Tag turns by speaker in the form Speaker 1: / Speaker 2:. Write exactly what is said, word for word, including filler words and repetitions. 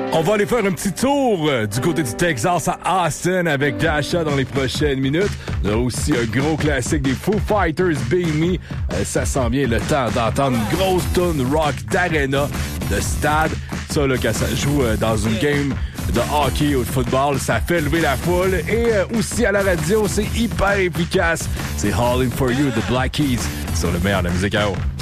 Speaker 1: On va aller faire un petit tour euh, du côté du Texas à Austin avec Dasha dans les prochaines minutes. On a aussi un gros classique des Foo Fighters, Be Me. Euh, ça sent bien le temps d'entendre une grosse tune rock d'arena, de stade. Ça, là, quand ça joue euh, dans une game de hockey ou de football, ça fait lever la foule. Et euh, aussi à la radio, c'est hyper efficace. C'est Hauling for You de Black Keys sur le meilleur de la musique à eau.